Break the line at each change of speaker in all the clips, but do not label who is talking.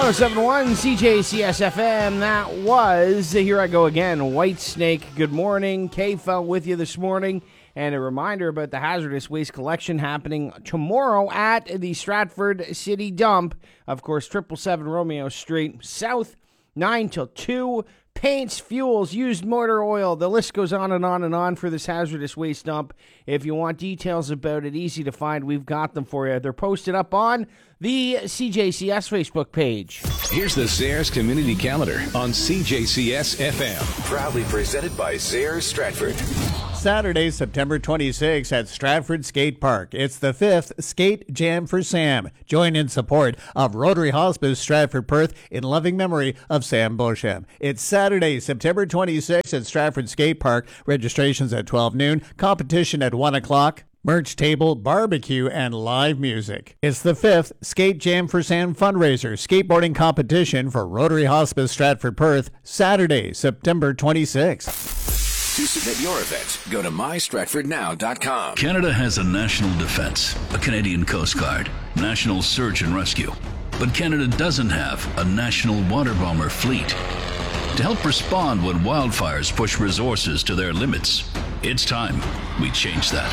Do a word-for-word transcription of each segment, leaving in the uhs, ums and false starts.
one oh seven point one C J C S F M. That was Here I Go Again, Whitesnake. Good morning. K F L with you this morning. And a reminder about the hazardous waste collection happening tomorrow at the Stratford City Dump. Of course, triple seven Romeo Street, South, nine till two. Paints, fuels, used motor oil. The list goes on and on and on for this hazardous waste dump. If you want details about it, easy to find, we've got them for you. They're posted up on the C J C S Facebook page.
Here's the Zehrs Community Calendar on C J C S F M. Proudly presented by Zehrs Stratford.
Saturday, September twenty-sixth at Stratford Skate Park. It's the fifth Skate Jam for Sam. Join in support of Rotary Hospice Stratford Perth in loving memory of Sam Beauchamp. It's Saturday, September twenty-sixth at Stratford Skate Park. Registrations at twelve noon. Competition at one o'clock. Merch table, barbecue, and live music. It's the fifth Skate Jam for Sam fundraiser skateboarding competition for Rotary Hospice Stratford Perth, Saturday, September twenty-sixth.
To submit your event, go to my stratford now dot com.
Canada has a national defense, a Canadian Coast Guard, national search and rescue. But Canada doesn't have a national water bomber fleet. To help respond when wildfires push resources to their limits, it's time we change that.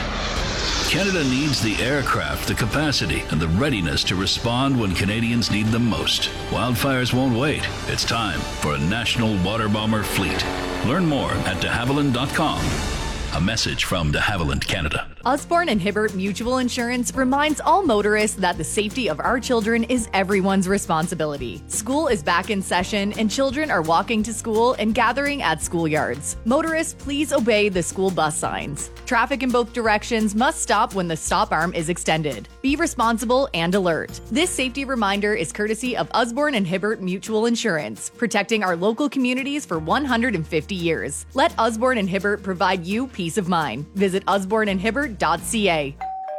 Canada needs the aircraft, the capacity, and the readiness to respond when Canadians need them most. Wildfires won't wait. It's time for a national water bomber fleet. Learn more at de havilland dot com. A message from de Havilland Canada.
Usborne and Hibbert Mutual Insurance reminds all motorists that the safety of our children is everyone's responsibility. School is back in session and children are walking to school and gathering at schoolyards. Motorists, please obey the school bus signs. Traffic in both directions must stop when the stop arm is extended. Be responsible and alert. This safety reminder is courtesy of Usborne and Hibbert Mutual Insurance, protecting our local communities for one hundred fifty years. Let Usborne and Hibbert provide you peace of mind. Visit usborne and hibbert dot c a.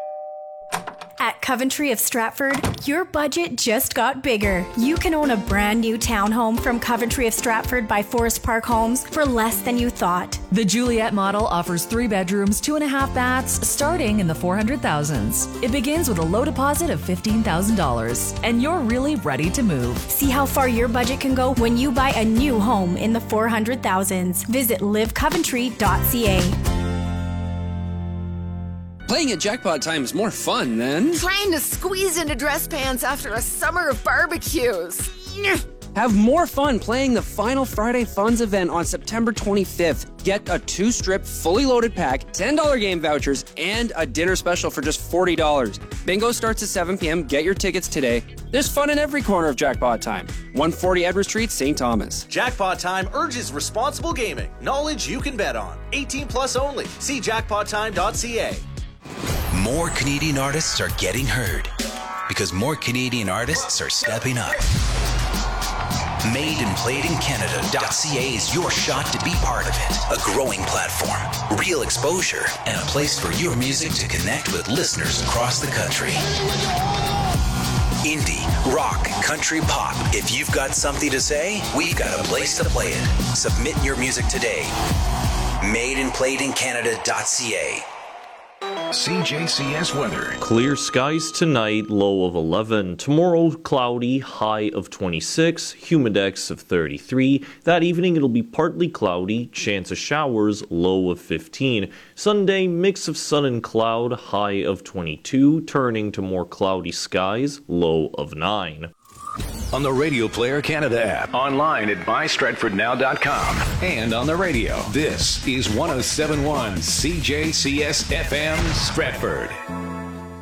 At Coventry of Stratford, your budget just got bigger. You can own a brand new townhome from Coventry of Stratford by Forest Park Homes for less than you thought.
The Juliet model offers three bedrooms, two and a half baths, starting in the four hundred thousands. It begins with a low deposit of fifteen thousand dollars, and you're really ready to move.
See how far your budget can go when you buy a new home in the four hundred thousands. Visit live coventry dot c a.
Playing at Jackpot Time is more fun than
trying to squeeze into dress pants after a summer of barbecues.
Have more fun playing the Final Friday Funds event on September twenty-fifth. Get a two-strip, fully loaded pack, ten dollars game vouchers, and a dinner special for just forty dollars. Bingo starts at seven p.m. Get your tickets today. There's fun in every corner of Jackpot Time. one forty Edward Street, Saint Thomas.
Jackpot Time urges responsible gaming. Knowledge you can bet on. eighteen plus only. See jackpot time dot c a.
More Canadian artists are getting heard because more Canadian artists are stepping up. made and played in Canada dot c a is your shot to be part of it. A growing platform, real exposure, and a place for your music to connect with listeners across the country. Indie, rock, country, pop. If you've got something to say, we've got a place to play it. Submit your music today. made and played in Canada dot c a. C J C S weather.
Clear skies tonight, low of eleven. Tomorrow, cloudy, high of twenty-six, humidex of thirty-three. That evening, it'll be partly cloudy, chance of showers, low of fifteen. Sunday, mix of sun and cloud, high of twenty-two, turning to more cloudy skies, low of nine.
On the Radio Player Canada app, online at my stratford now dot com, and on the radio. This is one oh seven point one C J C S F M Stratford.